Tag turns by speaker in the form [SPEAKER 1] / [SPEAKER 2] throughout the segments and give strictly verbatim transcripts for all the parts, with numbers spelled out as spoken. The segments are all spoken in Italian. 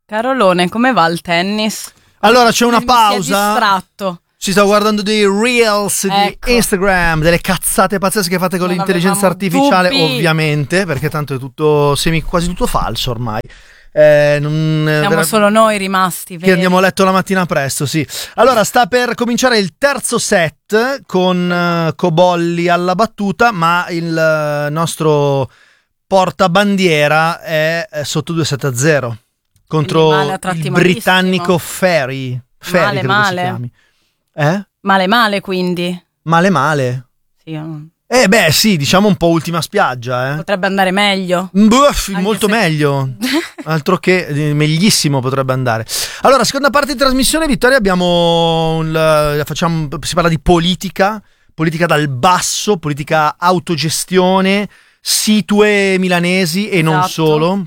[SPEAKER 1] Carolone, come va il tennis?
[SPEAKER 2] Allora c'è una
[SPEAKER 1] Mi
[SPEAKER 2] pausa.
[SPEAKER 1] si è distratto.
[SPEAKER 2] Si sta guardando dei reels
[SPEAKER 1] Ecco.
[SPEAKER 2] di Instagram, delle cazzate pazzesche fatte con
[SPEAKER 1] Non
[SPEAKER 2] l'intelligenza
[SPEAKER 1] avevamo
[SPEAKER 2] artificiale,
[SPEAKER 1] dubbi.
[SPEAKER 2] ovviamente, perché tanto è tutto semi, quasi tutto falso ormai. Eh, non,
[SPEAKER 1] Siamo
[SPEAKER 2] vera-
[SPEAKER 1] solo noi rimasti,
[SPEAKER 2] che
[SPEAKER 1] veri.
[SPEAKER 2] andiamo a letto la mattina presto, sì. Allora sta per cominciare il terzo set con eh, Cobolli alla battuta, ma il eh, nostro portabandiera è, è sotto due sette a zero contro
[SPEAKER 1] Quindi male a tratti
[SPEAKER 2] il
[SPEAKER 1] malissimo.
[SPEAKER 2] britannico Ferry. Ferry
[SPEAKER 1] Male,
[SPEAKER 2] credo
[SPEAKER 1] male.
[SPEAKER 2] si chiami. Eh?
[SPEAKER 1] Male male, quindi.
[SPEAKER 2] Male male.
[SPEAKER 1] Sì, io-
[SPEAKER 2] Eh beh sì, diciamo un po' ultima spiaggia, eh.
[SPEAKER 1] potrebbe andare meglio.
[SPEAKER 2] Buff,
[SPEAKER 1] Anche
[SPEAKER 2] molto
[SPEAKER 1] se-
[SPEAKER 2] meglio. Altro che eh, meglissimo potrebbe andare. Allora, seconda parte di trasmissione, Vittoria, abbiamo un, la- facciamo, si parla di politica, politica dal basso, politica autogestione, situe milanesi e non
[SPEAKER 1] Esatto.
[SPEAKER 2] solo.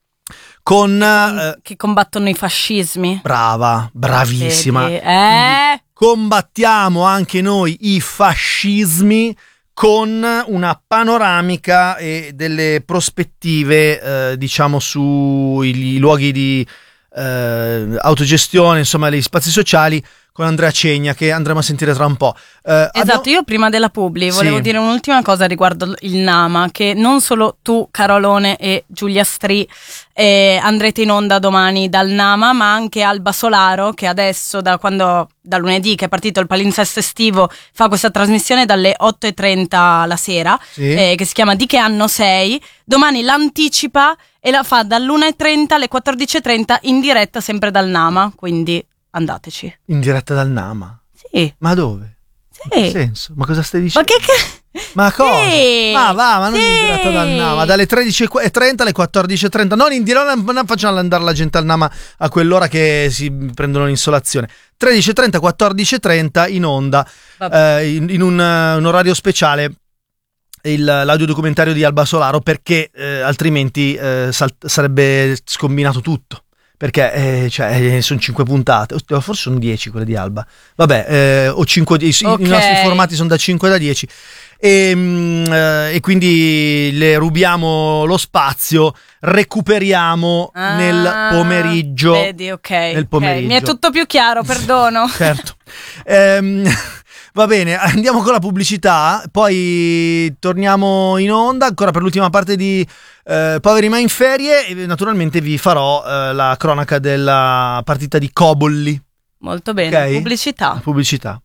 [SPEAKER 2] Con eh,
[SPEAKER 1] Che combattono i fascismi.
[SPEAKER 2] brava, bravissima.
[SPEAKER 1] Vedi? Eh?
[SPEAKER 2] Combattiamo anche noi i fascismi con una panoramica e delle prospettive, eh, diciamo, sui luoghi di eh, autogestione, insomma, gli spazi sociali, con Andrea Cegna, che andremo a sentire tra un po'. Eh,
[SPEAKER 1] Esatto,
[SPEAKER 2] abbiamo-
[SPEAKER 1] io prima della Publi volevo
[SPEAKER 2] Sì.
[SPEAKER 1] dire un'ultima cosa riguardo il Nama, che non solo tu, Carolone e Giulia Stri eh, andrete in onda domani dal Nama, ma anche Alba Solaro, che adesso da quando da lunedì che è partito il palinsesto estivo fa questa trasmissione dalle otto e trenta la sera,
[SPEAKER 2] Sì.
[SPEAKER 1] eh, che si chiama Di che anno sei? Domani l'anticipa e la fa dall'una e trenta alle quattordici e trenta in diretta sempre dal Nama, quindi andateci.
[SPEAKER 2] In diretta dal Nama.
[SPEAKER 1] Sì,
[SPEAKER 2] Ma dove? In che
[SPEAKER 1] sì.
[SPEAKER 2] senso? Ma cosa stai
[SPEAKER 1] Ma
[SPEAKER 2] dicendo?
[SPEAKER 1] che che...
[SPEAKER 2] Ma cosa?
[SPEAKER 1] Sì.
[SPEAKER 2] Ma va, ma non in
[SPEAKER 1] Sì.
[SPEAKER 2] diretta dal Nama. Dalle tredici e trenta alle quattordici e trenta. Non in diretta, non facciamo andare la gente al Nama a quell'ora che si prendono l'insolazione. tredici e trenta, quattordici e trenta in onda, eh, in, in un, eh, un orario speciale. Il, l'audiodocumentario di Alba Solaro, perché eh, altrimenti eh, sal- sarebbe scombinato tutto. Perché eh, cioè, eh, sono cinque puntate, o forse sono dieci quelle di Alba. Vabbè, eh, o cinque, i,
[SPEAKER 1] Ok.
[SPEAKER 2] i nostri formati sono da cinque e da dieci. E, mm, eh, e quindi le rubiamo lo spazio, recuperiamo
[SPEAKER 1] Ah,
[SPEAKER 2] nel pomeriggio.
[SPEAKER 1] Vedi, ok.
[SPEAKER 2] Nel
[SPEAKER 1] ok.
[SPEAKER 2] pomeriggio.
[SPEAKER 1] Mi è tutto più chiaro, perdono.
[SPEAKER 2] Certo. Ehm, va bene, andiamo con la pubblicità, poi torniamo in onda ancora per l'ultima parte di eh, Poveri ma in ferie e naturalmente vi farò eh, la cronaca della partita di Cobolli.
[SPEAKER 1] Molto bene,
[SPEAKER 2] Ok?
[SPEAKER 1] pubblicità.
[SPEAKER 2] Pubblicità.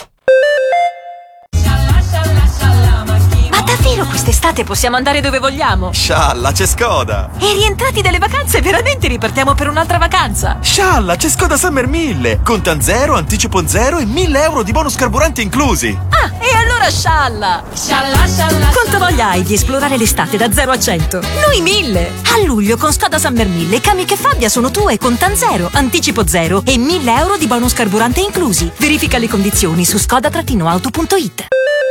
[SPEAKER 3] Ma davvero quest'estate possiamo andare dove vogliamo?
[SPEAKER 4] Scialla, c'è Skoda!
[SPEAKER 3] E rientrati dalle vacanze veramente ripartiamo per un'altra vacanza?
[SPEAKER 4] Scialla, c'è Skoda Summer mille! Contan zero, anticipo zero e mille euro di bonus carburante inclusi!
[SPEAKER 3] Ah, e allora scialla! Scialla, scialla! Quanto voglia hai di esplorare l'estate da zero a cento? Noi mille! A luglio con Skoda Summer mille, Kamiq e Fabia sono tue con Contan zero, anticipo zero e mille euro di bonus carburante inclusi. Verifica le condizioni su skoda auto punto it.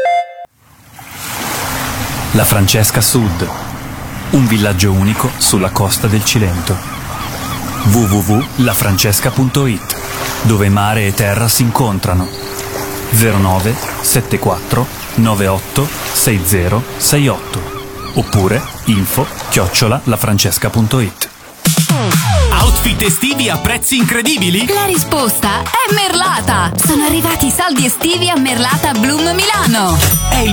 [SPEAKER 5] La Francesca Sud, un villaggio unico sulla costa del Cilento. w w w punto la francesca punto it, dove mare e terra si incontrano. zero nove sette quattro nove otto sei zero sei otto oppure info chiocciola lafrancesca punto it.
[SPEAKER 6] Outfit estivi a prezzi incredibili?
[SPEAKER 7] La risposta è Merlata! Sono arrivati i saldi estivi a Merlata Bloom Milano!
[SPEAKER 6] È il